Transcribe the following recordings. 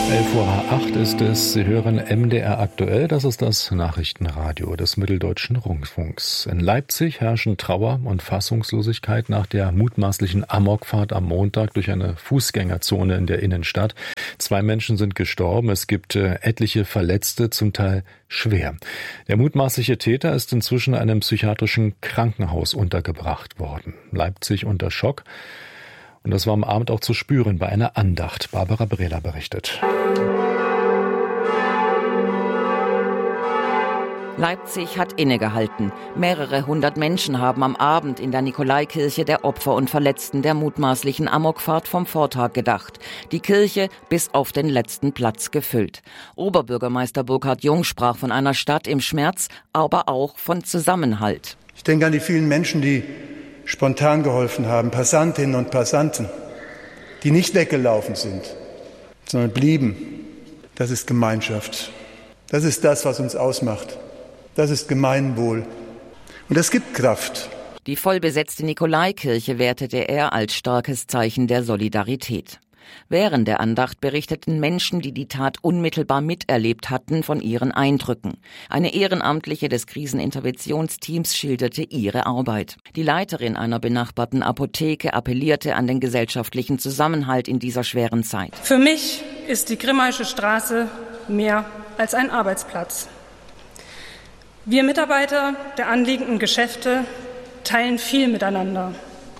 11:08 Uhr ist es. Sie hören MDR aktuell. Das ist das Nachrichtenradio des Mitteldeutschen Rundfunks. In Leipzig herrschen Trauer und Fassungslosigkeit nach der mutmaßlichen Amokfahrt am Montag durch eine Fußgängerzone in der Innenstadt. 2 Menschen sind gestorben. Es gibt etliche Verletzte, zum Teil schwer. Der mutmaßliche Täter ist inzwischen in einem psychiatrischen Krankenhaus untergebracht worden. Leipzig unter Schock. Und das war am Abend auch zu spüren bei einer Andacht. Barbara Brehler berichtet. Leipzig hat innegehalten. Mehrere hundert Menschen haben am Abend in der Nikolaikirche der Opfer und Verletzten der mutmaßlichen Amokfahrt vom Vortag gedacht. Die Kirche bis auf den letzten Platz gefüllt. Oberbürgermeister Burkhard Jung sprach von einer Stadt im Schmerz, aber auch von Zusammenhalt. Ich denke an die vielen Menschen, die spontan geholfen haben, Passantinnen und Passanten, die nicht weggelaufen sind, sondern blieben. Das ist Gemeinschaft. Das ist das, was uns ausmacht. Das ist Gemeinwohl. Und das gibt Kraft. Die vollbesetzte Nikolaikirche wertete er als starkes Zeichen der Solidarität. Während der Andacht berichteten Menschen, die die Tat unmittelbar miterlebt hatten, von ihren Eindrücken. Eine Ehrenamtliche des Kriseninterventionsteams schilderte ihre Arbeit. Die Leiterin einer benachbarten Apotheke appellierte an den gesellschaftlichen Zusammenhalt in dieser schweren Zeit. Für mich ist die Grimmaische Straße mehr als ein Arbeitsplatz. Wir Mitarbeiter der anliegenden Geschäfte teilen viel miteinander.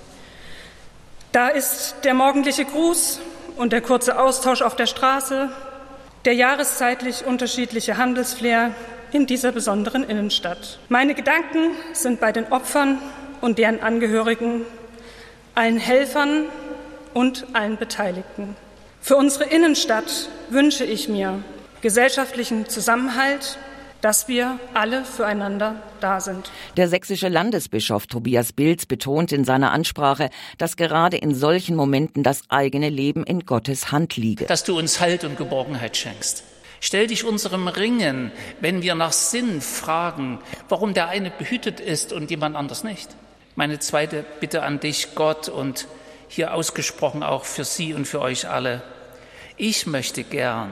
Da ist der morgendliche Gruß und der kurze Austausch auf der Straße, der jahreszeitlich unterschiedliche Handelsflair in dieser besonderen Innenstadt. Meine Gedanken sind bei den Opfern und deren Angehörigen, allen Helfern und allen Beteiligten. Für unsere Innenstadt wünsche ich mir gesellschaftlichen Zusammenhalt, dass wir alle füreinander da sind. Der sächsische Landesbischof Tobias Bilz betont in seiner Ansprache, dass gerade in solchen Momenten das eigene Leben in Gottes Hand liege. Dass du uns Halt und Geborgenheit schenkst. Stell dich unserem Ringen, wenn wir nach Sinn fragen, warum der eine behütet ist und jemand anders nicht. Meine zweite Bitte an dich, Gott, und hier ausgesprochen auch für Sie und für euch alle. Ich möchte gern,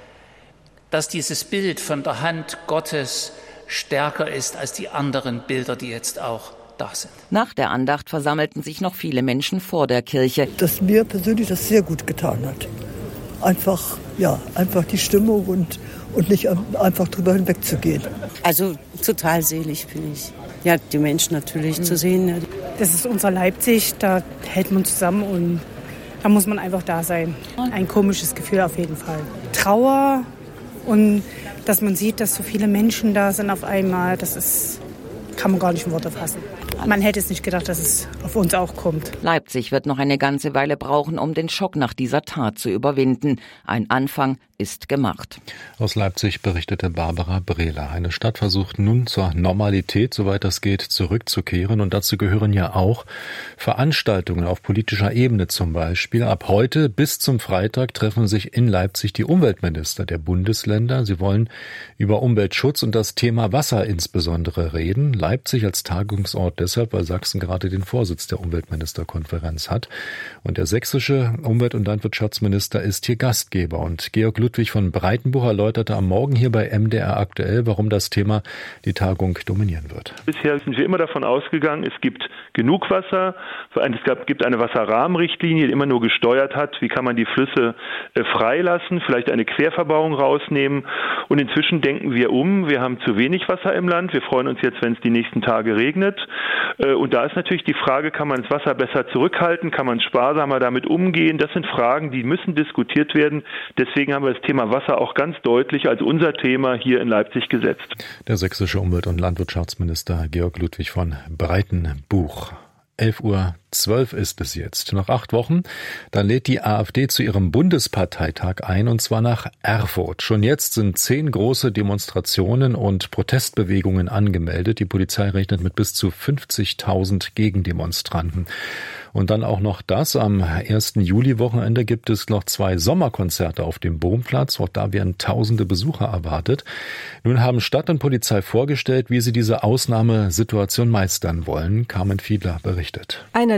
dass dieses Bild von der Hand Gottes stärker ist als die anderen Bilder, die jetzt auch da sind. Nach der Andacht versammelten sich noch viele Menschen vor der Kirche. Dass mir persönlich das sehr gut getan hat. Einfach die Stimmung und nicht einfach drüber hinwegzugehen. Also total selig bin ich. Ja, die Menschen natürlich zu sehen. Das ist unser Leipzig, da hält man zusammen und da muss man einfach da sein. Ein komisches Gefühl auf jeden Fall. Trauer. Und dass man sieht, dass so viele Menschen da sind auf einmal, kann man gar nicht in Worte fassen. Man hätte es nicht gedacht, dass es auf uns auch kommt. Leipzig wird noch eine ganze Weile brauchen, um den Schock nach dieser Tat zu überwinden. Ein Anfang ist gemacht. Aus Leipzig berichtete Barbara Brehler. Eine Stadt versucht nun zur Normalität, soweit das geht, zurückzukehren. Und dazu gehören ja auch Veranstaltungen auf politischer Ebene zum Beispiel. Ab heute bis zum Freitag treffen sich in Leipzig die Umweltminister der Bundesländer. Sie wollen über Umweltschutz und das Thema Wasser insbesondere reden. Leipzig als Tagungsort deshalb, weil Sachsen gerade den Vorsitz der Umweltministerkonferenz hat. Und der sächsische Umwelt- und Landwirtschaftsminister ist hier Gastgeber. Und Georg Ludwig von Breitenbuch erläuterte am Morgen hier bei MDR aktuell, warum das Thema die Tagung dominieren wird. Bisher sind wir immer davon ausgegangen, es gibt genug Wasser. Es gibt eine Wasserrahmenrichtlinie, die immer nur gesteuert hat, wie kann man die Flüsse freilassen, vielleicht eine Querverbauung rausnehmen. Und inzwischen denken wir um. Wir haben zu wenig Wasser im Land. Wir freuen uns jetzt, wenn es die nächsten Tage regnet. Und da ist natürlich die Frage, kann man das Wasser besser zurückhalten? Kann man sparsamer damit umgehen? Das sind Fragen, die müssen diskutiert werden. Deswegen haben wir das Thema Wasser auch ganz deutlich als unser Thema hier in Leipzig gesetzt. Der sächsische Umwelt- und Landwirtschaftsminister Georg Ludwig von Breitenbuch. 11:12 Uhr ist es jetzt. Noch 8 Wochen, dann lädt die AfD zu ihrem Bundesparteitag ein, und zwar nach Erfurt. Schon jetzt sind 10 große Demonstrationen und Protestbewegungen angemeldet. Die Polizei rechnet mit bis zu 50.000 Gegendemonstranten. Und dann auch noch das. Am 1. Juli-Wochenende gibt es noch 2 Sommerkonzerte auf dem Bohmplatz. Auch da werden tausende Besucher erwartet. Nun haben Stadt und Polizei vorgestellt, wie sie diese Ausnahmesituation meistern wollen. Carmen Fiedler berichtet. Eine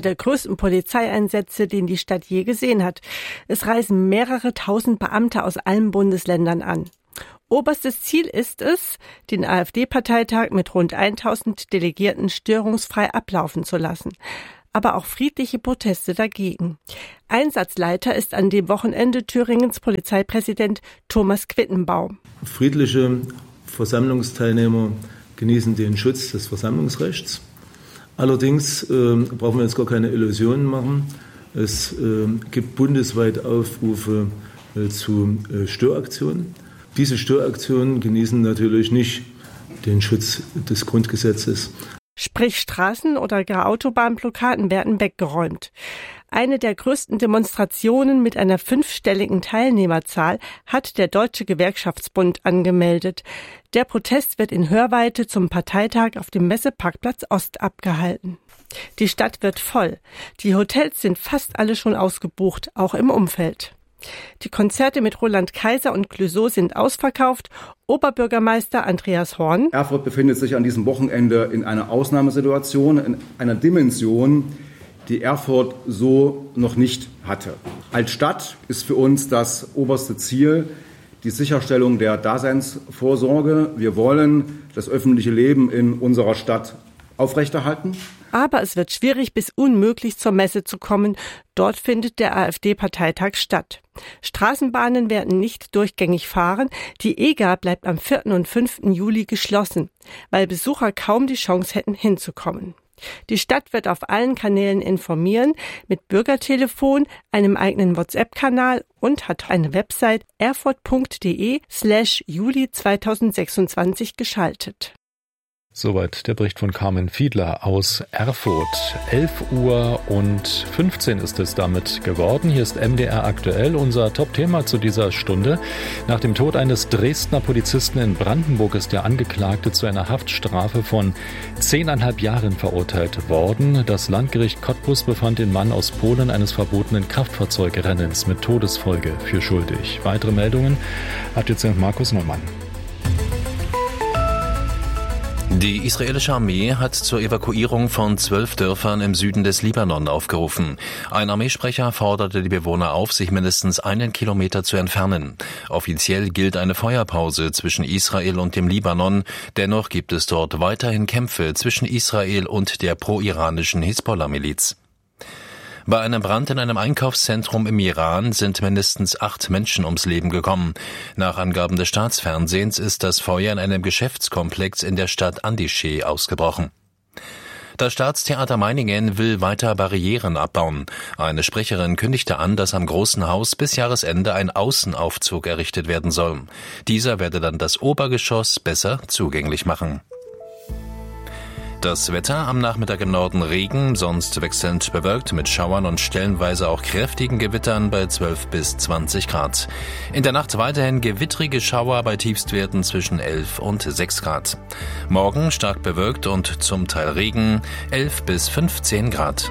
der größten Polizeieinsätze, den die Stadt je gesehen hat. Es reisen mehrere tausend Beamte aus allen Bundesländern an. Oberstes Ziel ist es, den AfD-Parteitag mit rund 1000 Delegierten störungsfrei ablaufen zu lassen. Aber auch friedliche Proteste dagegen. Einsatzleiter ist an dem Wochenende Thüringens Polizeipräsident Thomas Quittenbaum. Friedliche Versammlungsteilnehmer genießen den Schutz des Versammlungsrechts. Allerdings brauchen wir jetzt gar keine Illusionen machen. Es gibt bundesweit Aufrufe zu Störaktionen. Diese Störaktionen genießen natürlich nicht den Schutz des Grundgesetzes. Sprich, Straßen- oder gar Autobahnblockaden werden weggeräumt. Eine der größten Demonstrationen mit einer 5-stelligen Teilnehmerzahl hat der Deutsche Gewerkschaftsbund angemeldet. Der Protest wird in Hörweite zum Parteitag auf dem Messeparkplatz Ost abgehalten. Die Stadt wird voll. Die Hotels sind fast alle schon ausgebucht, auch im Umfeld. Die Konzerte mit Roland Kaiser und Clouseau sind ausverkauft. Oberbürgermeister Andreas Horn: Erfurt befindet sich an diesem Wochenende in einer Ausnahmesituation, in einer Dimension, die Erfurt so noch nicht hatte. Als Stadt ist für uns das oberste Ziel die Sicherstellung der Daseinsvorsorge. Wir wollen das öffentliche Leben in unserer Stadt aufrechterhalten. Aber es wird schwierig bis unmöglich zur Messe zu kommen. Dort findet der AfD-Parteitag statt. Straßenbahnen werden nicht durchgängig fahren. Die EGA bleibt am 4. und 5. Juli geschlossen, weil Besucher kaum die Chance hätten, hinzukommen. Die Stadt wird auf allen Kanälen informieren, mit Bürgertelefon, einem eigenen WhatsApp-Kanal und hat eine Website erfurt.de/Juli 2026 geschaltet. Soweit der Bericht von Carmen Fiedler aus Erfurt. 11:15 ist es damit geworden. Hier ist MDR aktuell, unser Top-Thema zu dieser Stunde. Nach dem Tod eines Dresdner Polizisten in Brandenburg ist der Angeklagte zu einer Haftstrafe von 10,5 Jahren verurteilt worden. Das Landgericht Cottbus befand den Mann aus Polen eines verbotenen Kraftfahrzeugrennens mit Todesfolge für schuldig. Weitere Meldungen hat jetzt Markus Neumann. Die israelische Armee hat zur Evakuierung von 12 Dörfern im Süden des Libanon aufgerufen. Ein Armeesprecher forderte die Bewohner auf, sich mindestens 1 Kilometer zu entfernen. Offiziell gilt eine Feuerpause zwischen Israel und dem Libanon. Dennoch gibt es dort weiterhin Kämpfe zwischen Israel und der pro-iranischen Hisbollah-Miliz. Bei einem Brand in einem Einkaufszentrum im Iran sind mindestens 8 Menschen ums Leben gekommen. Nach Angaben des Staatsfernsehens ist das Feuer in einem Geschäftskomplex in der Stadt Andişeh ausgebrochen. Das Staatstheater Meiningen will weiter Barrieren abbauen. Eine Sprecherin kündigte an, dass am Großen Haus bis Jahresende ein Außenaufzug errichtet werden soll. Dieser werde dann das Obergeschoss besser zugänglich machen. Das Wetter: am Nachmittag im Norden Regen, sonst wechselnd bewölkt mit Schauern und stellenweise auch kräftigen Gewittern bei 12 bis 20 Grad. In der Nacht weiterhin gewittrige Schauer bei Tiefstwerten zwischen 11 und 6 Grad. Morgen stark bewölkt und zum Teil Regen, 11 bis 15 Grad.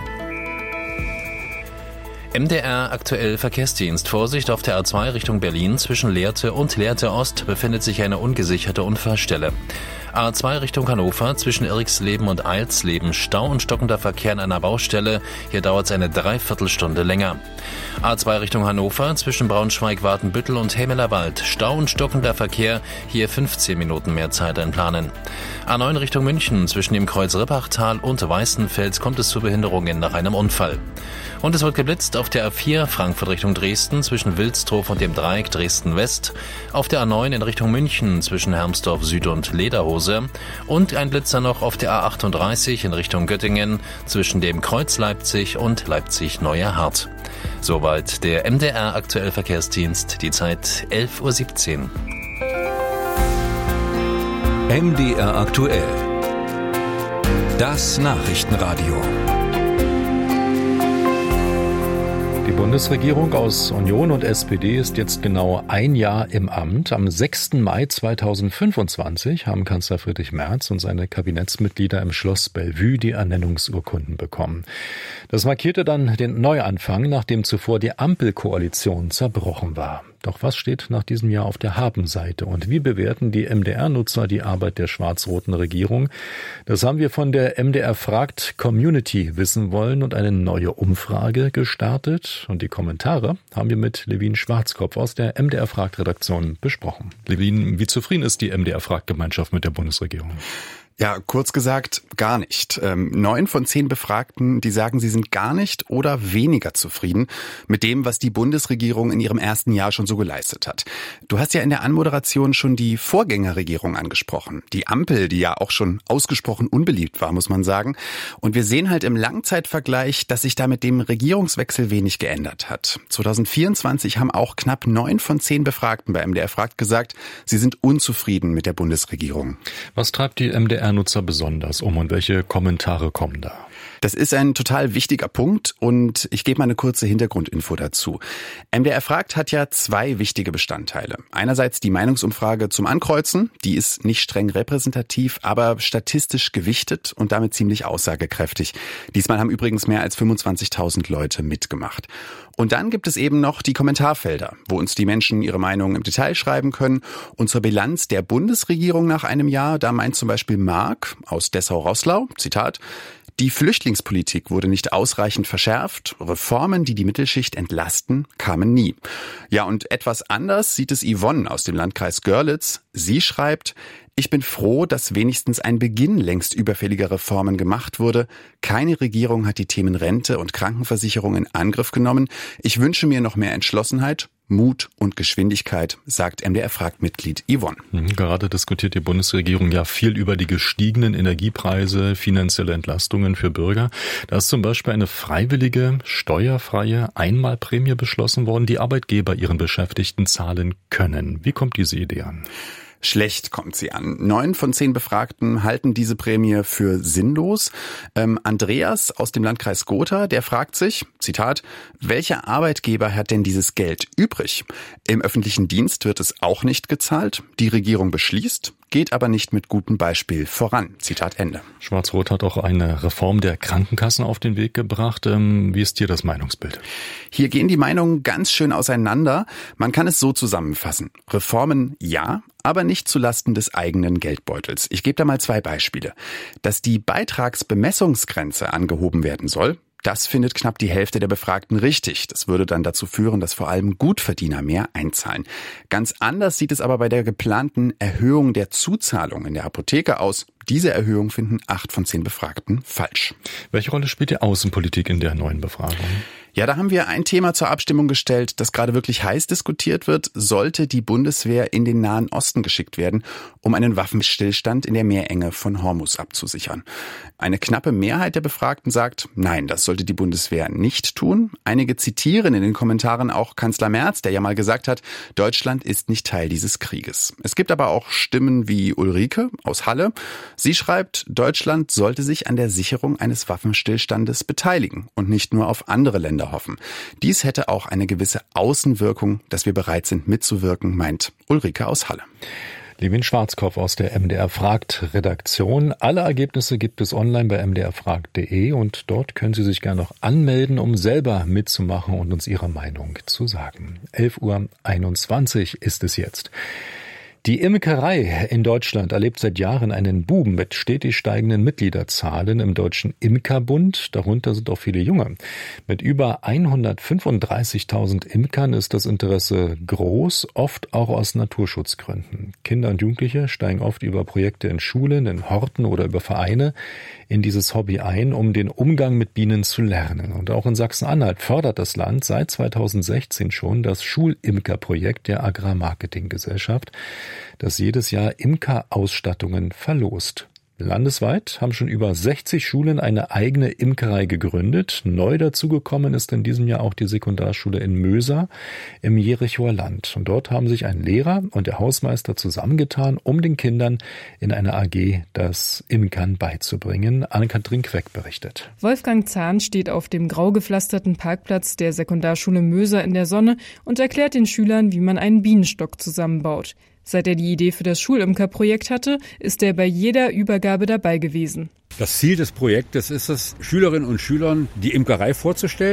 MDR aktuell Verkehrsdienst. Vorsicht auf der A2 Richtung Berlin. Zwischen Lehrte und Lehrte Ost befindet sich eine ungesicherte Unfallstelle. A2 Richtung Hannover, zwischen Irxleben und Eilsleben Stau und stockender Verkehr an einer Baustelle. Hier dauert es eine Dreiviertelstunde länger. A2 Richtung Hannover, zwischen Braunschweig, Watenbüttel und Hämelerwald. Stau und stockender Verkehr, hier 15 Minuten mehr Zeit einplanen. A9 Richtung München, zwischen dem Kreuz Rippachtal und Weißenfels kommt es zu Behinderungen nach einem Unfall. Und es wird geblitzt auf der A4 Frankfurt Richtung Dresden, zwischen Wilsdruf und dem Dreieck Dresden West. Auf der A9 in Richtung München, zwischen Hermsdorf Süd und Lederhose. Und ein Blitzer noch auf der A38 in Richtung Göttingen, zwischen dem Kreuz Leipzig und Leipzig-Neuerhardt. Soweit der MDR aktuell Verkehrsdienst, die Zeit 11:17 Uhr. MDR aktuell. Das Nachrichtenradio. Die Bundesregierung aus Union und SPD ist jetzt genau ein Jahr im Amt. Am 6. Mai 2025 haben Kanzler Friedrich Merz und seine Kabinettsmitglieder im Schloss Bellevue die Ernennungsurkunden bekommen. Das markierte dann den Neuanfang, nachdem zuvor die Ampelkoalition zerbrochen war. Doch was steht nach diesem Jahr auf der Habenseite und wie bewerten die MDR-Nutzer die Arbeit der schwarz-roten Regierung? Das haben wir von der MDR fragt Community wissen wollen und eine neue Umfrage gestartet. Und die Kommentare haben wir mit Levin Schwarzkopf aus der MDR fragt Redaktion besprochen. Levin, wie zufrieden ist die MDR fragt Gemeinschaft mit der Bundesregierung? Ja, kurz gesagt, gar nicht. 9 von 10 Befragten, die sagen, sie sind gar nicht oder weniger zufrieden mit dem, was die Bundesregierung in ihrem ersten Jahr schon so geleistet hat. Du hast ja in der Anmoderation schon die Vorgängerregierung angesprochen. Die Ampel, die ja auch schon ausgesprochen unbeliebt war, muss man sagen. Und wir sehen halt im Langzeitvergleich, dass sich da mit dem Regierungswechsel wenig geändert hat. 2024 haben auch knapp 9 von 10 Befragten bei MDR fragt gesagt, sie sind unzufrieden mit der Bundesregierung. Was treibt die MDR-Nutzer besonders um und welche Kommentare kommen da? Das ist ein total wichtiger Punkt und ich gebe mal eine kurze Hintergrundinfo dazu. MDR fragt hat ja 2 wichtige Bestandteile. Einerseits die Meinungsumfrage zum Ankreuzen, die ist nicht streng repräsentativ, aber statistisch gewichtet und damit ziemlich aussagekräftig. Diesmal haben übrigens mehr als 25.000 Leute mitgemacht. Und dann gibt es eben noch die Kommentarfelder, wo uns die Menschen ihre Meinung im Detail schreiben können. Und zur Bilanz der Bundesregierung nach einem Jahr, da meint zum Beispiel Marc aus Dessau-Roßlau, Zitat, die Flüchtlingspolitik wurde nicht ausreichend verschärft. Reformen, die die Mittelschicht entlasten, kamen nie. Ja, und etwas anders sieht es Yvonne aus dem Landkreis Görlitz. Sie schreibt, ich bin froh, dass wenigstens ein Beginn längst überfälliger Reformen gemacht wurde. Keine Regierung hat die Themen Rente und Krankenversicherung in Angriff genommen. Ich wünsche mir noch mehr Entschlossenheit, Mut und Geschwindigkeit, sagt MDR-Fragt-Mitglied Yvonne. Gerade diskutiert die Bundesregierung ja viel über die gestiegenen Energiepreise, finanzielle Entlastungen für Bürger. Da ist zum Beispiel eine freiwillige, steuerfreie Einmalprämie beschlossen worden, die Arbeitgeber ihren Beschäftigten zahlen können. Wie kommt diese Idee an? Schlecht kommt sie an. 9 von 10 Befragten halten diese Prämie für sinnlos. Andreas aus dem Landkreis Gotha, der fragt sich, Zitat, welcher Arbeitgeber hat denn dieses Geld übrig? Im öffentlichen Dienst wird es auch nicht gezahlt. Die Regierung beschließt, geht aber nicht mit gutem Beispiel voran. Zitat Ende. Schwarz-Rot hat auch eine Reform der Krankenkassen auf den Weg gebracht. Wie ist hier das Meinungsbild? Hier gehen die Meinungen ganz schön auseinander. Man kann es so zusammenfassen. Reformen ja, aber nicht zulasten des eigenen Geldbeutels. Ich gebe da mal 2 Beispiele. Dass die Beitragsbemessungsgrenze angehoben werden soll, das findet knapp die Hälfte der Befragten richtig. Das würde dann dazu führen, dass vor allem Gutverdiener mehr einzahlen. Ganz anders sieht es aber bei der geplanten Erhöhung der Zuzahlung in der Apotheke aus. Diese Erhöhung finden 8 von 10 Befragten falsch. Welche Rolle spielt die Außenpolitik in der neuen Befragung? Ja, da haben wir ein Thema zur Abstimmung gestellt, das gerade wirklich heiß diskutiert wird. Sollte die Bundeswehr in den Nahen Osten geschickt werden, um einen Waffenstillstand in der Meerenge von Hormuz abzusichern? Eine knappe Mehrheit der Befragten sagt, nein, das sollte die Bundeswehr nicht tun. Einige zitieren in den Kommentaren auch Kanzler Merz, der ja mal gesagt hat, Deutschland ist nicht Teil dieses Krieges. Es gibt aber auch Stimmen wie Ulrike aus Halle. Sie schreibt, Deutschland sollte sich an der Sicherung eines Waffenstillstandes beteiligen und nicht nur auf andere Länder hoffen. Dies hätte auch eine gewisse Außenwirkung, dass wir bereit sind mitzuwirken, meint Ulrike aus Halle. Levin Schwarzkopf aus der MDR fragt Redaktion. Alle Ergebnisse gibt es online bei mdrfragt.de und dort können Sie sich gerne noch anmelden, um selber mitzumachen und uns Ihre Meinung zu sagen. 11:21 Uhr ist es jetzt. Die Imkerei in Deutschland erlebt seit Jahren einen Boom mit stetig steigenden Mitgliederzahlen im Deutschen Imkerbund. Darunter sind auch viele Junge. Mit über 135.000 Imkern ist das Interesse groß, oft auch aus Naturschutzgründen. Kinder und Jugendliche steigen oft über Projekte in Schulen, in Horten oder über Vereine in dieses Hobby ein, um den Umgang mit Bienen zu lernen. Und auch in Sachsen-Anhalt fördert das Land seit 2016 schon das Schulimkerprojekt der Agrarmarketinggesellschaft, das jedes Jahr Imkerausstattungen verlost. Landesweit haben schon über 60 Schulen eine eigene Imkerei gegründet. Neu dazugekommen ist in diesem Jahr auch die Sekundarschule in Möser im Jerichoer Land. Und dort haben sich ein Lehrer und der Hausmeister zusammengetan, um den Kindern in einer AG das Imkern beizubringen. Anne-Kathrin Queck berichtet. Wolfgang Zahn steht auf dem grau gepflasterten Parkplatz der Sekundarschule Möser in der Sonne und erklärt den Schülern, wie man einen Bienenstock zusammenbaut. Seit er die Idee für das Schulimkerprojekt hatte, ist er bei jeder Übergabe dabei gewesen. Das Ziel des Projektes ist es, Schülerinnen und Schülern die Imkerei vorzustellen,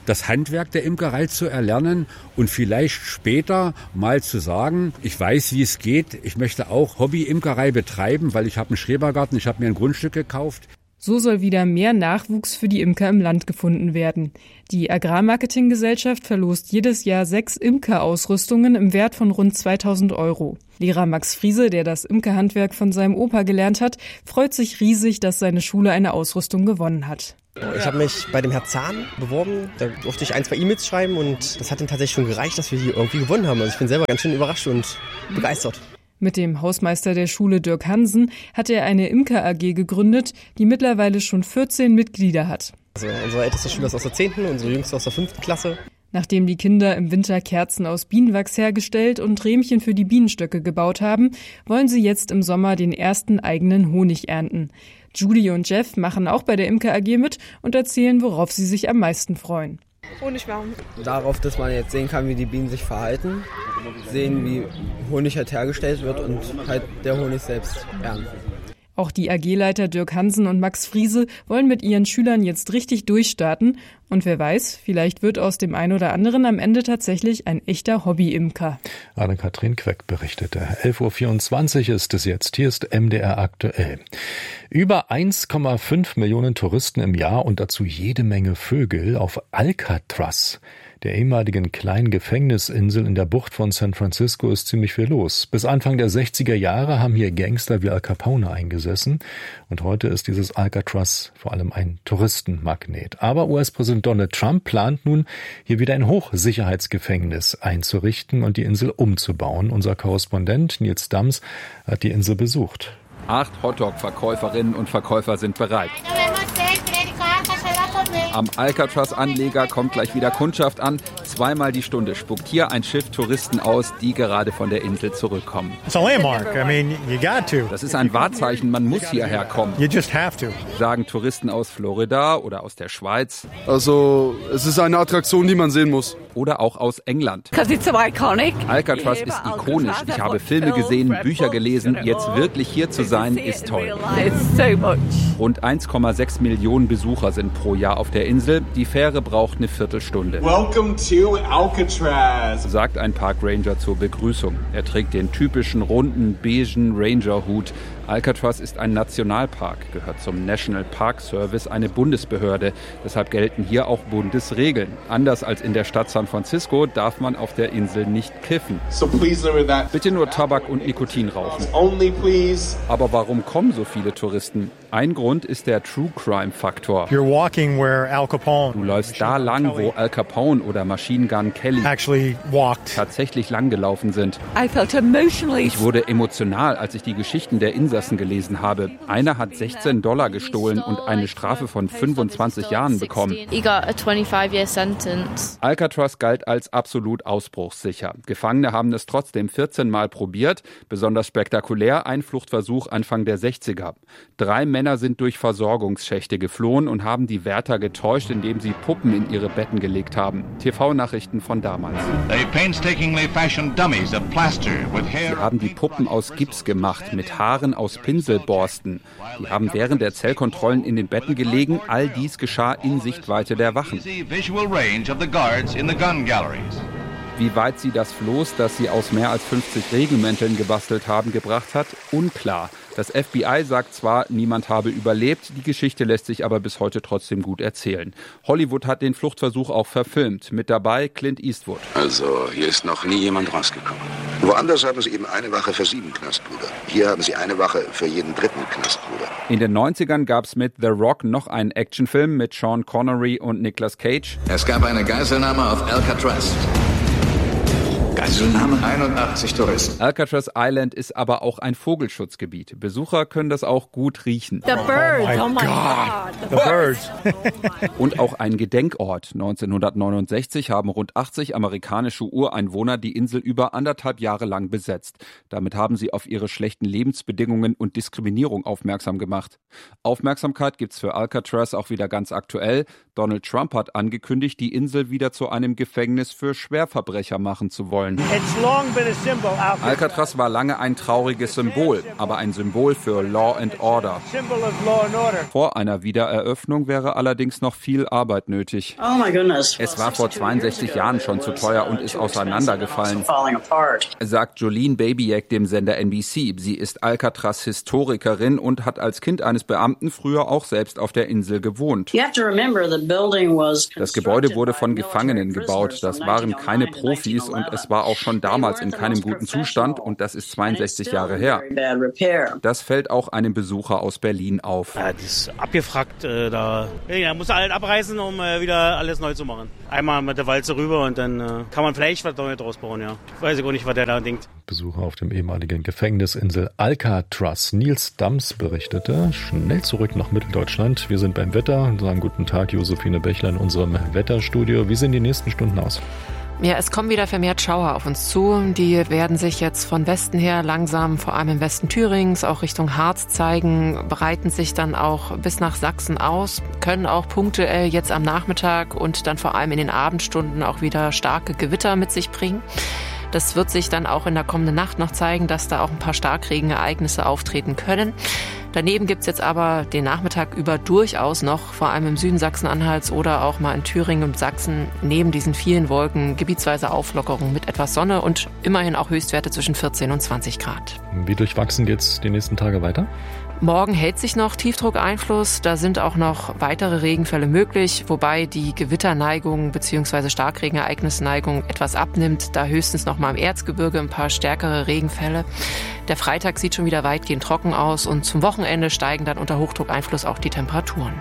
das Handwerk der Imkerei zu erlernen und vielleicht später mal zu sagen, ich weiß, wie es geht, ich möchte auch Hobby-Imkerei betreiben, weil ich habe einen Schrebergarten, ich habe mir ein Grundstück gekauft. So soll wieder mehr Nachwuchs für die Imker im Land gefunden werden. Die Agrarmarketinggesellschaft verlost jedes Jahr 6 Imkerausrüstungen im Wert von rund 2.000 €. Lehrer Max Friese, der das Imkerhandwerk von seinem Opa gelernt hat, freut sich riesig, dass seine Schule eine Ausrüstung gewonnen hat. Ich habe mich bei dem Herr Zahn beworben, da durfte ich 1-2 E-Mails schreiben und das hat dann tatsächlich schon gereicht, dass wir die irgendwie gewonnen haben. Also ich bin selber ganz schön überrascht und begeistert. Mit dem Hausmeister der Schule Dirk Hansen hat er eine Imker-AG gegründet, die mittlerweile schon 14 Mitglieder hat. Also unser ältester Schüler ist aus der 10., unsere jüngste aus der 5. Klasse. Nachdem die Kinder im Winter Kerzen aus Bienenwachs hergestellt und Rähmchen für die Bienenstöcke gebaut haben, wollen sie jetzt im Sommer den ersten eigenen Honig ernten. Judy und Jeff machen auch bei der Imker-AG mit und erzählen, worauf sie sich am meisten freuen. Honig machen. Darauf, dass man jetzt sehen kann, wie die Bienen sich verhalten, sehen, wie Honig halt hergestellt wird und halt der Honig selbst ernten. Auch die AG-Leiter Dirk Hansen und Max Friese wollen mit ihren Schülern jetzt richtig durchstarten. Und wer weiß, vielleicht wird aus dem einen oder anderen am Ende tatsächlich ein echter Hobby-Imker. Anne-Kathrin Queck berichtete. 11.24 Uhr ist es jetzt. Hier ist MDR aktuell. Über 1,5 Millionen Touristen im Jahr und dazu jede Menge Vögel auf Alcatraz. Der ehemaligen kleinen Gefängnisinsel in der Bucht von San Francisco ist ziemlich viel los. Bis Anfang der 60er Jahre haben hier Gangster wie Al Capone eingesessen. Und heute ist dieses Alcatraz vor allem ein Touristenmagnet. Aber US-Präsident Donald Trump plant nun, hier wieder ein Hochsicherheitsgefängnis einzurichten und die Insel umzubauen. Unser Korrespondent Nils Dams hat die Insel besucht. 8 Hotdog-Verkäuferinnen und Verkäufer sind bereit. Am Alcatraz-Anleger kommt gleich wieder Kundschaft an. 2-mal die Stunde spuckt hier ein Schiff Touristen aus, die gerade von der Insel zurückkommen. Das ist ein Wahrzeichen, man muss hierher kommen, sagen Touristen aus Florida oder aus der Schweiz. Also, es ist eine Attraktion, die man sehen muss. Oder auch aus England. Alcatraz ist ikonisch. Ich habe Filme gesehen, Bücher gelesen. Jetzt wirklich hier zu sein, ist toll. Rund 1,6 Millionen Besucher sind pro Jahr auf der Insel. Die Fähre braucht eine Viertelstunde. Welcome to Alcatraz, sagt ein Parkranger zur Begrüßung. Er trägt den typischen runden, beigen Ranger-Hut. Alcatraz ist ein Nationalpark, gehört zum National Park Service, eine Bundesbehörde. Deshalb gelten hier auch Bundesregeln. Anders als in der Stadt San Francisco darf man auf der Insel nicht kiffen. Bitte nur Tabak und Nikotin rauchen. Aber warum kommen so viele Touristen? Ein Grund ist der True-Crime-Faktor. Du läufst da lang, wo Al Capone oder Machine Gun Kelly tatsächlich lang gelaufen sind. Ich wurde emotional, als ich die Geschichten der Insassen gelesen habe. Einer hat $16 gestohlen und eine Strafe von 25 Jahren bekommen. Alcatraz galt als absolut ausbruchssicher. Gefangene haben es trotzdem 14 Mal probiert. Besonders spektakulär ein Fluchtversuch Anfang der 60er. 3 Männer sind durch Versorgungsschächte geflohen und haben die Wärter getäuscht, indem sie Puppen in ihre Betten gelegt haben. TV-Nachrichten von damals. Sie haben die Puppen aus Gips gemacht, mit Haaren aus Pinselborsten. Die haben während der Zellkontrollen in den Betten gelegen. All dies geschah in Sichtweite der Wachen. Wie weit sie das Floß, das sie aus mehr als 50 Regenmänteln gebastelt haben, gebracht hat, unklar. Das FBI sagt zwar, niemand habe überlebt, die Geschichte lässt sich aber bis heute trotzdem gut erzählen. Hollywood hat den Fluchtversuch auch verfilmt. Mit dabei Clint Eastwood. Also, hier ist noch nie jemand rausgekommen. Woanders haben sie eben eine Wache für 7 Knastbrüder. Hier haben sie eine Wache für jeden 3. Knastbruder. In den 90ern gab es mit The Rock noch einen Actionfilm mit Sean Connery und Nicolas Cage. Es gab eine Geiselnahme auf Alcatraz. Geiselnahme 81 Touristen. Alcatraz Island ist aber auch ein Vogelschutzgebiet. Besucher können das auch gut riechen. The birds, oh my God. The birds. Und auch ein Gedenkort. 1969 haben rund 80 amerikanische Ureinwohner die Insel über 1,5 Jahre lang besetzt. Damit haben sie auf ihre schlechten Lebensbedingungen und Diskriminierung aufmerksam gemacht. Aufmerksamkeit gibt's für Alcatraz auch wieder ganz aktuell. Donald Trump hat angekündigt, die Insel wieder zu einem Gefängnis für Schwerverbrecher machen zu wollen. gefallen. Alcatraz war lange ein trauriges Symbol, aber ein Symbol für Law and Order. Vor einer Wiedereröffnung wäre allerdings noch viel Arbeit nötig. Es war vor 62 Jahren schon zu teuer und ist auseinandergefallen, sagt Jolene Babiak dem Sender NBC. Sie ist Alcatraz-Historikerin und hat als Kind eines Beamten früher auch selbst auf der Insel gewohnt. Das Gebäude wurde von Gefangenen gebaut. Das waren keine Profis und es war auch schon damals in keinem guten Zustand und das ist 62 Jahre her. Das fällt auch einem Besucher aus Berlin auf. Ja, das ist abgefragt. Da muss er halt abreißen, um wieder alles neu zu machen. Einmal mit der Walze rüber und dann kann man vielleicht was Neues draus bauen. Ja. Ich weiß auch nicht, was der da denkt. Besucher auf dem ehemaligen Gefängnisinsel Alcatraz. Nils Dams berichtete. Schnell zurück nach Mitteldeutschland. Wir sind beim Wetter und sagen guten Tag, Josephine Bechler in unserem Wetterstudio. Wie sehen die nächsten Stunden aus? Ja, es kommen wieder vermehrt Schauer auf uns zu. Die werden sich jetzt von Westen her langsam, vor allem im Westen Thürings, auch Richtung Harz zeigen, breiten sich dann auch bis nach Sachsen aus, können auch punktuell jetzt am Nachmittag und dann vor allem in den Abendstunden auch wieder starke Gewitter mit sich bringen. Das wird sich dann auch in der kommenden Nacht noch zeigen, dass da auch ein paar Starkregenereignisse auftreten können. Daneben gibt's jetzt aber den Nachmittag über durchaus noch, vor allem im Süden Sachsen-Anhalts oder auch mal in Thüringen und Sachsen, neben diesen vielen Wolken gebietsweise Auflockerung mit etwas Sonne und immerhin auch Höchstwerte zwischen 14 und 20 Grad. Wie durchwachsen geht's die nächsten Tage weiter? Morgen hält sich noch Tiefdruckeinfluss. Da sind auch noch weitere Regenfälle möglich, wobei die Gewitterneigung bzw. Starkregenereignisneigung etwas abnimmt. Da höchstens noch mal im Erzgebirge ein paar stärkere Regenfälle. Der Freitag sieht schon wieder weitgehend trocken aus und zum Wochenende steigen dann unter Hochdruckeinfluss auch die Temperaturen.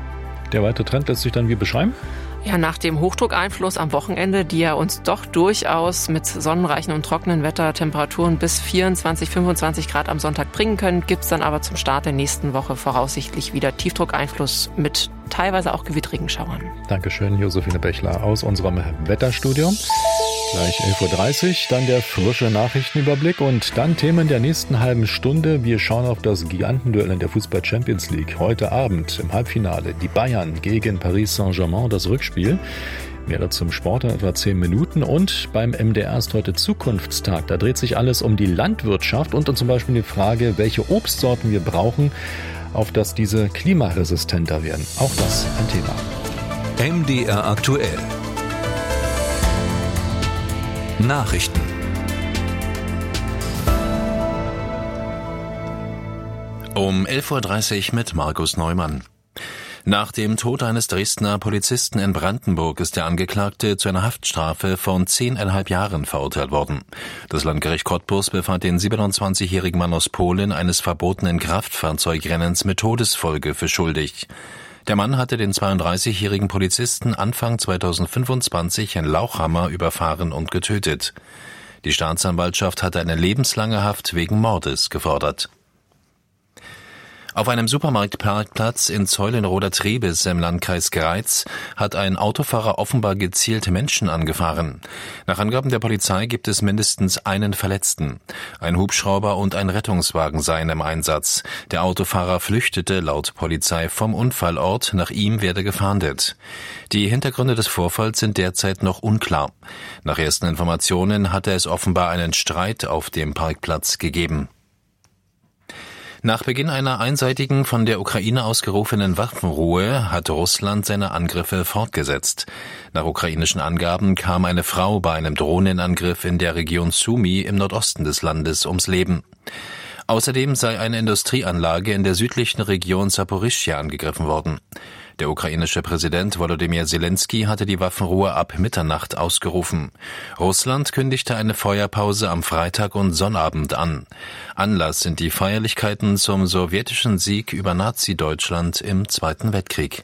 Der weitere Trend lässt sich dann wie beschreiben? Ja, nach dem Hochdruckeinfluss am Wochenende, die ja uns doch durchaus mit sonnenreichen und trockenen Wettertemperaturen bis 24, 25 Grad am Sonntag bringen können, gibt's dann aber zum Start der nächsten Woche voraussichtlich wieder Tiefdruckeinfluss mit teilweise auch gewittrigen Schauern. Dankeschön, Josephine Bechler aus unserem Wetterstudio. Gleich 11.30 Uhr, dann der frische Nachrichtenüberblick und dann Themen der nächsten halben Stunde. Wir schauen auf das Gigantenduell in der Fußball-Champions League. Heute Abend im Halbfinale die Bayern gegen Paris Saint-Germain, das Rückspiel. Mehr dazu im Sport in etwa 10 Minuten. Und beim MDR ist heute Zukunftstag. Da dreht sich alles um die Landwirtschaft und zum Beispiel die Frage, welche Obstsorten wir brauchen, auf dass diese klimaresistenter werden. Auch das ein Thema. MDR aktuell. Nachrichten. Um 11.30 Uhr mit Markus Neumann. Nach dem Tod eines Dresdner Polizisten in Brandenburg ist der Angeklagte zu einer Haftstrafe von 10,5 Jahren verurteilt worden. Das Landgericht Cottbus befand den 27-jährigen Mann aus Polen eines verbotenen Kraftfahrzeugrennens mit Todesfolge für schuldig. Der Mann hatte den 32-jährigen Polizisten Anfang 2025 in Lauchhammer überfahren und getötet. Die Staatsanwaltschaft hatte eine lebenslange Haft wegen Mordes gefordert. Auf einem Supermarktparkplatz in Zeulenroda-Trebis im Landkreis Greiz hat ein Autofahrer offenbar gezielt Menschen angefahren. Nach Angaben der Polizei gibt es mindestens einen Verletzten. Ein Hubschrauber und ein Rettungswagen seien im Einsatz. Der Autofahrer flüchtete laut Polizei vom Unfallort, nach ihm werde gefahndet. Die Hintergründe des Vorfalls sind derzeit noch unklar. Nach ersten Informationen hatte es offenbar einen Streit auf dem Parkplatz gegeben. Nach Beginn einer einseitigen, von der Ukraine ausgerufenen Waffenruhe hat Russland seine Angriffe fortgesetzt. Nach ukrainischen Angaben kam eine Frau bei einem Drohnenangriff in der Region Sumy im Nordosten des Landes ums Leben. Außerdem sei eine Industrieanlage in der südlichen Region Saporischschja angegriffen worden. Der ukrainische Präsident Volodymyr Zelensky hatte die Waffenruhe ab Mitternacht ausgerufen. Russland kündigte eine Feuerpause am Freitag und Sonnabend an. Anlass sind die Feierlichkeiten zum sowjetischen Sieg über Nazi-Deutschland im Zweiten Weltkrieg.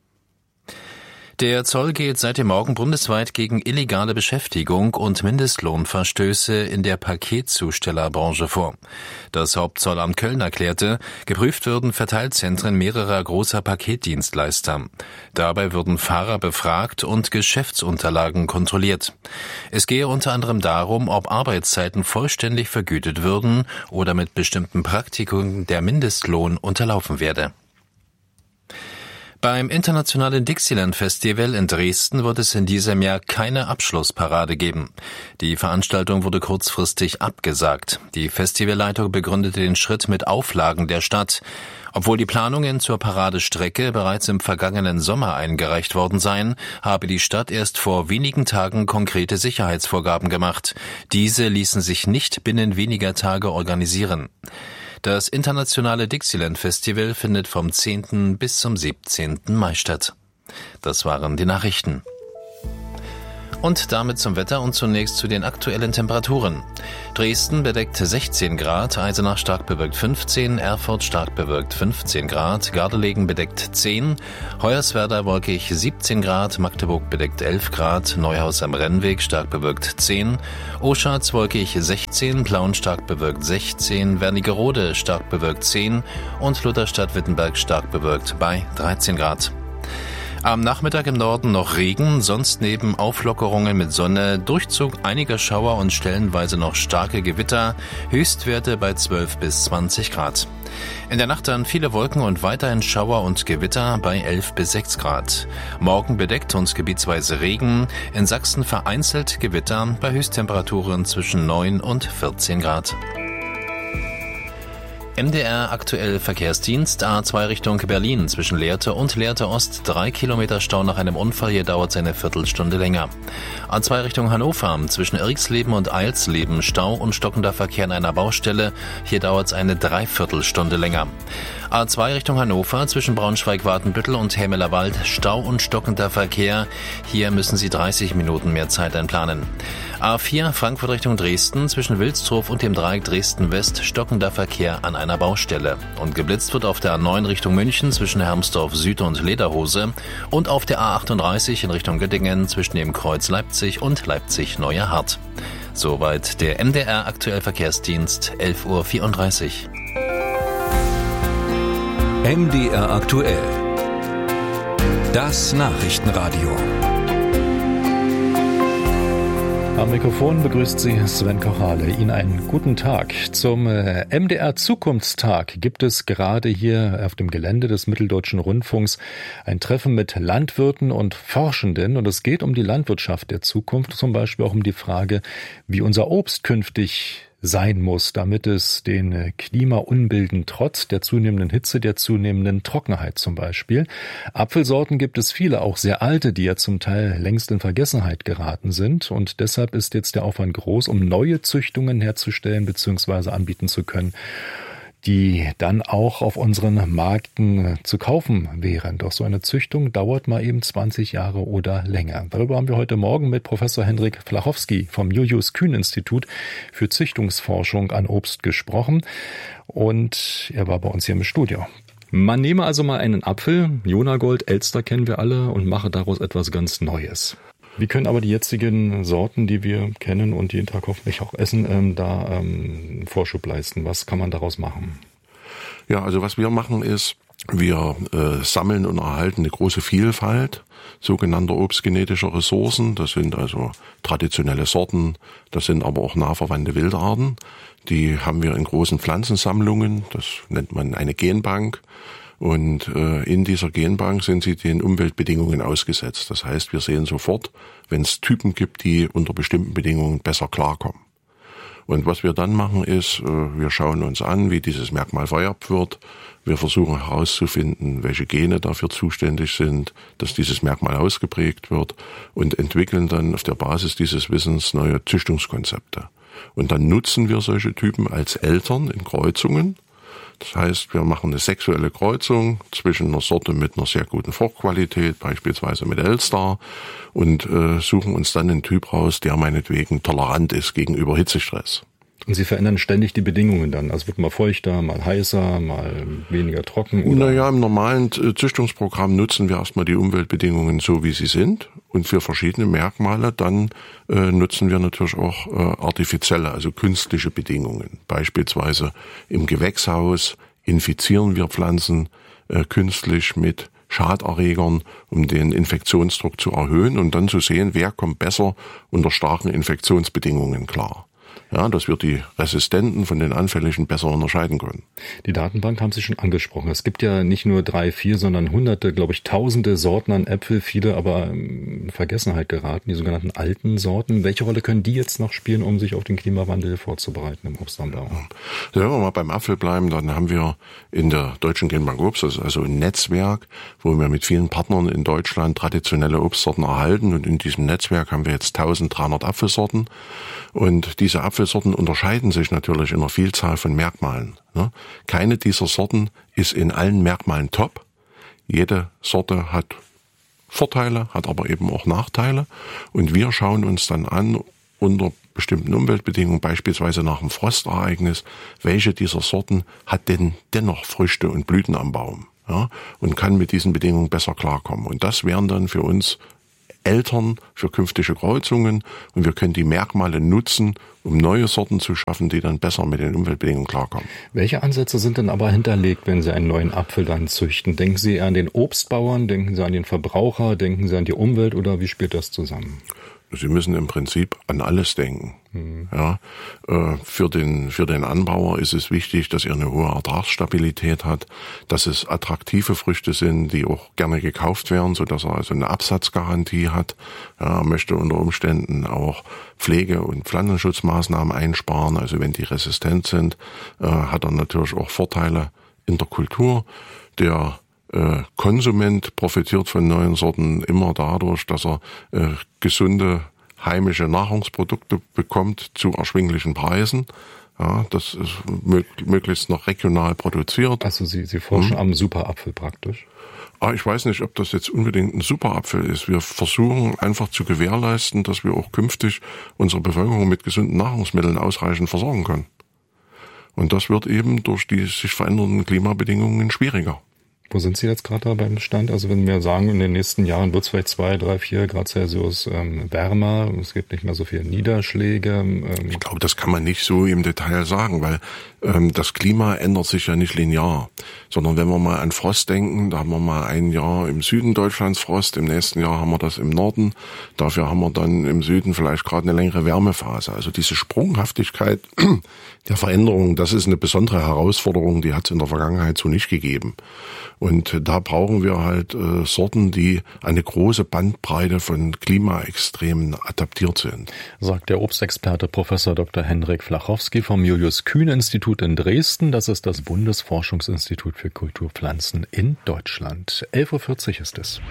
Der Zoll geht seit dem Morgen bundesweit gegen illegale Beschäftigung und Mindestlohnverstöße in der Paketzustellerbranche vor. Das Hauptzollamt Köln erklärte, geprüft würden Verteilzentren mehrerer großer Paketdienstleister. Dabei würden Fahrer befragt und Geschäftsunterlagen kontrolliert. Es gehe unter anderem darum, ob Arbeitszeiten vollständig vergütet würden oder mit bestimmten Praktiken der Mindestlohn unterlaufen werde. Beim internationalen Dixieland Festival in Dresden wird es in diesem Jahr keine Abschlussparade geben. Die Veranstaltung wurde kurzfristig abgesagt. Die Festivalleitung begründete den Schritt mit Auflagen der Stadt. Obwohl die Planungen zur Paradestrecke bereits im vergangenen Sommer eingereicht worden seien, habe die Stadt erst vor wenigen Tagen konkrete Sicherheitsvorgaben gemacht. Diese ließen sich nicht binnen weniger Tage organisieren. Das internationale Dixieland Festival findet vom 10. bis zum 17. Mai statt. Das waren die Nachrichten. Und damit zum Wetter und zunächst zu den aktuellen Temperaturen. Dresden bedeckt 16 Grad, Eisenach stark bewölkt 15, Erfurt stark bewölkt 15 Grad, Gardelegen bedeckt 10, Hoyerswerda wolkig 17 Grad, Magdeburg bedeckt 11 Grad, Neuhaus am Rennweg stark bewölkt 10, Oschatz wolkig 16, Plauen stark bewölkt 16, Wernigerode stark bewölkt 10 und Lutherstadt-Wittenberg stark bewölkt bei 13 Grad. Am Nachmittag im Norden noch Regen, sonst neben Auflockerungen mit Sonne, Durchzug einiger Schauer und stellenweise noch starke Gewitter, Höchstwerte bei 12 bis 20 Grad. In der Nacht dann viele Wolken und weiterhin Schauer und Gewitter bei 11 bis 6 Grad. Morgen bedeckt und gebietsweise Regen, in Sachsen vereinzelt Gewitter bei Höchsttemperaturen zwischen 9 und 14 Grad. MDR aktuell Verkehrsdienst A2 Richtung Berlin zwischen Lehrte und Lehrte Ost 3 Kilometer Stau nach einem Unfall, hier dauert es eine Viertelstunde länger. A2 Richtung Hannover zwischen Irxleben und Eilsleben Stau und stockender Verkehr an einer Baustelle, hier dauert es eine Dreiviertelstunde länger. A2 Richtung Hannover zwischen Braunschweig-Watenbüttel und Hämelerwald Stau und stockender Verkehr, hier müssen Sie 30 Minuten mehr Zeit einplanen. A4 Frankfurt Richtung Dresden zwischen Wilsdruf und dem Dreieck Dresden-West stockender Verkehr an einer Baustelle. Und geblitzt wird auf der A9 Richtung München zwischen Hermsdorf Süd und Lederhose und auf der A38 in Richtung Göttingen zwischen dem Kreuz Leipzig und Leipzig-Neuerhardt. Soweit der MDR aktuell Verkehrsdienst, 11:34 Uhr. MDR aktuell. Das Nachrichtenradio. Am Mikrofon begrüßt Sie Sven Kochale. Ihnen einen guten Tag. Zum MDR Zukunftstag gibt es gerade hier auf dem Gelände des Mitteldeutschen Rundfunks ein Treffen mit Landwirten und Forschenden. Und es geht um die Landwirtschaft der Zukunft, zum Beispiel auch um die Frage, wie unser Obst künftig sein muss, damit es den Klimaunbilden trotz der zunehmenden Hitze, der zunehmenden Trockenheit zum Beispiel. Apfelsorten gibt es viele, auch sehr alte, die ja zum Teil längst in Vergessenheit geraten sind. Und deshalb ist jetzt der Aufwand groß, um neue Züchtungen herzustellen bzw. anbieten zu können, die dann auch auf unseren Märkten zu kaufen wären. Doch so eine Züchtung dauert mal eben 20 Jahre oder länger. Darüber haben wir heute Morgen mit Professor Hendrik Flachowski vom Julius-Kühn-Institut für Züchtungsforschung an Obst gesprochen. Und er war bei uns hier im Studio. Man nehme also mal einen Apfel, Jonagold, Elster kennen wir alle, und mache daraus etwas ganz Neues. Wie können aber die jetzigen Sorten, die wir kennen und jeden Tag hoffentlich auch essen, da Vorschub leisten? Was kann man daraus machen? Ja, also was wir machen ist, wir sammeln und erhalten eine große Vielfalt sogenannter obstgenetischer Ressourcen. Das sind also traditionelle Sorten, das sind aber auch nahverwandte Wildarten. Die haben wir in großen Pflanzensammlungen, das nennt man eine Genbank. Und in dieser Genbank sind sie den Umweltbedingungen ausgesetzt. Das heißt, wir sehen sofort, wenn es Typen gibt, die unter bestimmten Bedingungen besser klarkommen. Und was wir dann machen ist, wir schauen uns an, wie dieses Merkmal vererbt wird. Wir versuchen herauszufinden, welche Gene dafür zuständig sind, dass dieses Merkmal ausgeprägt wird, und entwickeln dann auf der Basis dieses Wissens neue Züchtungskonzepte. Und dann nutzen wir solche Typen als Eltern in Kreuzungen. Das heißt, wir machen eine sexuelle Kreuzung zwischen einer Sorte mit einer sehr guten Fruchtqualität, beispielsweise mit Elster, und suchen uns dann einen Typ raus, der meinetwegen tolerant ist gegenüber Hitzestress. Und Sie verändern ständig die Bedingungen dann? Also wird mal feuchter, mal heißer, mal weniger trocken? Oder? Naja, im normalen Züchtungsprogramm nutzen wir erstmal die Umweltbedingungen so, wie sie sind. Und für verschiedene Merkmale dann nutzen wir natürlich auch artifizielle, also künstliche Bedingungen. Beispielsweise im Gewächshaus infizieren wir Pflanzen künstlich mit Schaderregern, um den Infektionsdruck zu erhöhen und dann zu sehen, wer kommt besser unter starken Infektionsbedingungen klar. Ja, dass wir die resistenten von den anfälligen besser unterscheiden können. Die Datenbank haben Sie schon angesprochen. Es gibt ja nicht nur 3, 4, sondern hunderte, glaube ich, tausende Sorten an Äpfel, viele aber in Vergessenheit geraten, die sogenannten alten Sorten. Welche Rolle können die jetzt noch spielen, um sich auf den Klimawandel vorzubereiten im Obstanbau? Ja, wenn wir mal beim Apfel bleiben, dann haben wir in der Deutschen Genbank Obst, also ein Netzwerk, wo wir mit vielen Partnern in Deutschland traditionelle Obstsorten erhalten. Und in diesem Netzwerk haben wir jetzt 1300 Apfelsorten. Und diese Apfelsorten unterscheiden sich natürlich in einer Vielzahl von Merkmalen. Keine dieser Sorten ist in allen Merkmalen top. Jede Sorte hat Vorteile, hat aber eben auch Nachteile. Und wir schauen uns dann an, unter bestimmten Umweltbedingungen, beispielsweise nach einem Frostereignis, welche dieser Sorten hat denn dennoch Früchte und Blüten am Baum, ja, und kann mit diesen Bedingungen besser klarkommen. Und das wären dann für uns Eltern für künftige Kreuzungen, und wir können die Merkmale nutzen, um neue Sorten zu schaffen, die dann besser mit den Umweltbedingungen klarkommen. Welche Ansätze sind denn aber hinterlegt, wenn Sie einen neuen Apfel dann züchten? Denken Sie eher an den Obstbauern, denken Sie an den Verbraucher, denken Sie an die Umwelt, oder wie spielt das zusammen? Sie müssen im Prinzip an alles denken. Ja, für den Anbauer ist es wichtig, dass er eine hohe Ertragsstabilität hat, dass es attraktive Früchte sind, die auch gerne gekauft werden, so dass er also eine Absatzgarantie hat. Ja, er möchte unter Umständen auch Pflege- und Pflanzenschutzmaßnahmen einsparen. Also wenn die resistent sind, hat er natürlich auch Vorteile in der Kultur. Der Konsument profitiert von neuen Sorten immer dadurch, dass er gesunde heimische Nahrungsprodukte bekommt zu erschwinglichen Preisen. Ja, das ist möglichst noch regional produziert. Also Sie forschen am Superapfel praktisch? Ich weiß nicht, ob das jetzt unbedingt ein Superapfel ist. Wir versuchen einfach zu gewährleisten, dass wir auch künftig unsere Bevölkerung mit gesunden Nahrungsmitteln ausreichend versorgen können. Und das wird eben durch die sich verändernden Klimabedingungen schwieriger. Wo sind Sie jetzt gerade beim Stand? Also wenn wir sagen, in den nächsten Jahren wird es vielleicht 2, 3, 4 Grad Celsius wärmer, es gibt nicht mehr so viele Niederschläge. Ich glaube, das kann man nicht so im Detail sagen, weil das Klima ändert sich ja nicht linear, sondern wenn wir mal an Frost denken, da haben wir mal ein Jahr im Süden Deutschlands Frost, im nächsten Jahr haben wir das im Norden, dafür haben wir dann im Süden vielleicht gerade eine längere Wärmephase. Also diese Sprunghaftigkeit der Veränderung, das ist eine besondere Herausforderung, die hat es in der Vergangenheit so nicht gegeben. Und da brauchen wir halt Sorten, die eine große Bandbreite von Klimaextremen adaptiert sind. Sagt der Obstexperte Professor Dr. Hendrik Flachowski vom Julius-Kühn-Institut in Dresden. Das ist das Bundesforschungsinstitut für Kulturpflanzen in Deutschland. 11.40 Uhr ist es.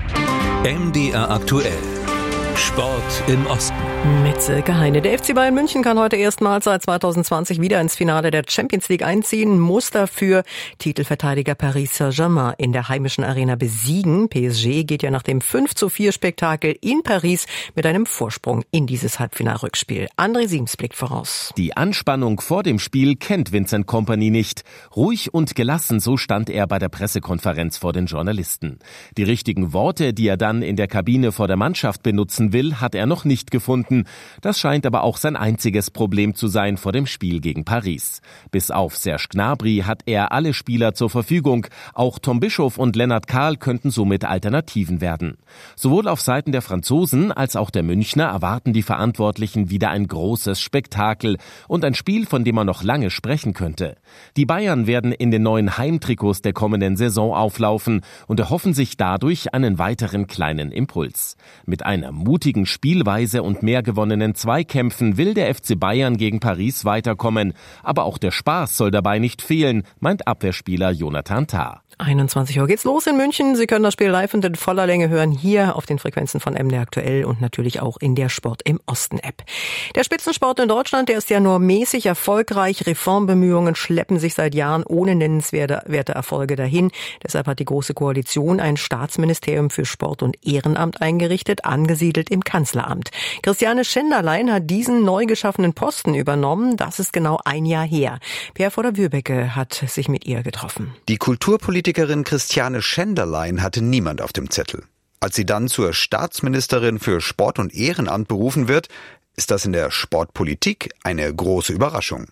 MDR aktuell. Sport im Osten. Mit Silke Heine. Der FC Bayern München kann heute erstmals seit 2020 wieder ins Finale der Champions League einziehen, muss dafür Titelverteidiger Paris Saint-Germain in der heimischen Arena besiegen. PSG geht ja nach dem 5:4 Spektakel in Paris mit einem Vorsprung in dieses Halbfinalrückspiel. André Siems blickt voraus. Die Anspannung vor dem Spiel kennt Vincent Kompany nicht. Ruhig und gelassen, so stand er bei der Pressekonferenz vor den Journalisten. Die richtigen Worte, die er dann in der Kabine vor der Mannschaft benutzen will, hat er noch nicht gefunden. Das scheint aber auch sein einziges Problem zu sein vor dem Spiel gegen Paris. Bis auf Serge Gnabry hat er alle Spieler zur Verfügung. Auch Tom Bischoff und Lennart Kahl könnten somit Alternativen werden. Sowohl auf Seiten der Franzosen als auch der Münchner erwarten die Verantwortlichen wieder ein großes Spektakel und ein Spiel, von dem man noch lange sprechen könnte. Die Bayern werden in den neuen Heimtrikots der kommenden Saison auflaufen und erhoffen sich dadurch einen weiteren kleinen Impuls. Mit einer mutigen Spielweise und mehr gewonnenen Zweikämpfen will der FC Bayern gegen Paris weiterkommen. Aber auch der Spaß soll dabei nicht fehlen, meint Abwehrspieler Jonathan Tah. 21 Uhr geht's los in München. Sie können das Spiel live und in voller Länge hören hier auf den Frequenzen von MDR aktuell und natürlich auch in der Sport im Osten App. Der Spitzensport in Deutschland, der ist ja nur mäßig erfolgreich. Reformbemühungen schleppen sich seit Jahren ohne nennenswerte Erfolge dahin. Deshalb hat die Große Koalition ein Staatsministerium für Sport und Ehrenamt eingerichtet, angesiedelt im Kanzleramt. Christiane Schenderlein hat diesen neu geschaffenen Posten übernommen. Das ist genau ein Jahr her. Pierre Voder-Würbecke hat sich mit ihr getroffen. Die Kulturpolitikerin Christiane Schenderlein hatte niemand auf dem Zettel. Als sie dann zur Staatsministerin für Sport und Ehrenamt berufen wird, ist das in der Sportpolitik eine große Überraschung.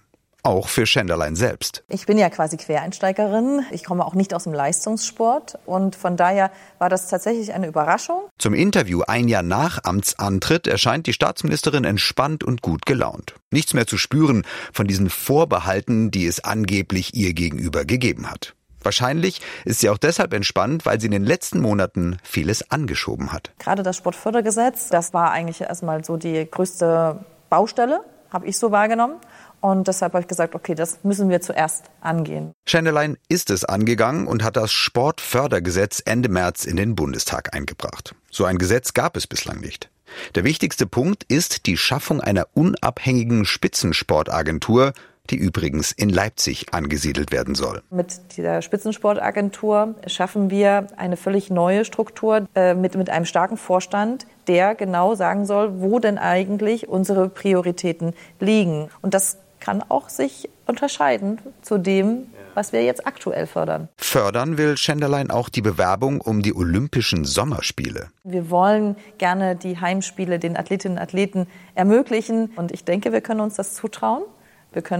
Auch für Schenderlein selbst. Ich bin ja quasi Quereinsteigerin. Ich komme auch nicht aus dem Leistungssport. Und von daher war das tatsächlich eine Überraschung. Zum Interview ein Jahr nach Amtsantritt erscheint die Staatsministerin entspannt und gut gelaunt. Nichts mehr zu spüren von diesen Vorbehalten, die es angeblich ihr gegenüber gegeben hat. Wahrscheinlich ist sie auch deshalb entspannt, weil sie in den letzten Monaten vieles angeschoben hat. Gerade das Sportfördergesetz, das war eigentlich erstmal so die größte Baustelle, habe ich so wahrgenommen. Und deshalb habe ich gesagt, okay, das müssen wir zuerst angehen. Schenderlein ist es angegangen und hat das Sportfördergesetz Ende März in den Bundestag eingebracht. So ein Gesetz gab es bislang nicht. Der wichtigste Punkt ist die Schaffung einer unabhängigen Spitzensportagentur, die übrigens in Leipzig angesiedelt werden soll. Mit dieser Spitzensportagentur schaffen wir eine völlig neue Struktur mit einem starken Vorstand, der genau sagen soll, wo denn eigentlich unsere Prioritäten liegen. Und das kann auch sich unterscheiden zu dem, was wir jetzt aktuell fördern. Fördern will Schenderlein auch die Bewerbung um die Olympischen Sommerspiele. Wir wollen gerne die Heimspiele den Athletinnen und Athleten ermöglichen. Und ich denke, wir können uns das zutrauen. Wir können